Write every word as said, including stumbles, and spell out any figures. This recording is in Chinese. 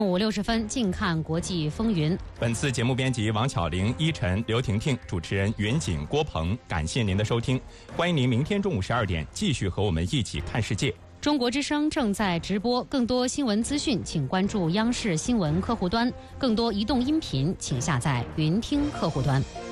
五六十分，近看国际风云。 本次节目编辑王巧玲、依晨、刘婷婷，主持人袁景、郭鹏。感谢您的收听，欢迎您明天中午十二点继续和我们一起看世界。 中国之声正在直播，更多新闻资讯，请关注央视新闻客户端；更多移动音频，请下载云听客户端。